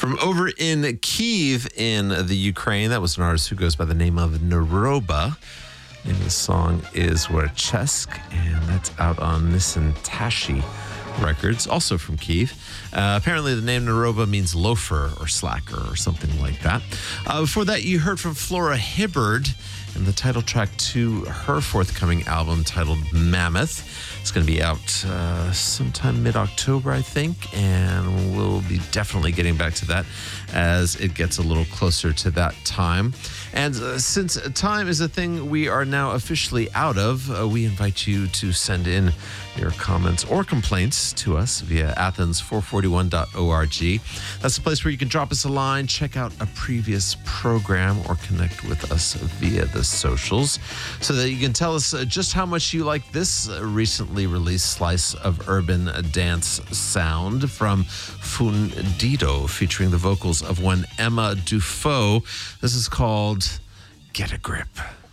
From over in Kiev in the Ukraine, that was an artist who goes by the name of Naroba. And the song is Werchesk, and that's out on Nissan Tashi Records, also from Kiev. Apparently the name Naroba means loafer or slacker or something like that. Before that, you heard from Flora Hibbard and the title track to her forthcoming album titled Mammoth. It's going to be out sometime mid-October, I think, and we'll be definitely getting back to that as it gets a little closer to that time. And since time is a thing we are now officially out of, we invite you to send in your comments or complaints to us via athens441.org. That's the place where you can drop us a line, check out a previous program, or connect with us via the socials so that you can tell us just how much you like this recently released slice of urban dance sound from Fundido, featuring the vocals of one Emma Dufault. This is called Get a Grip.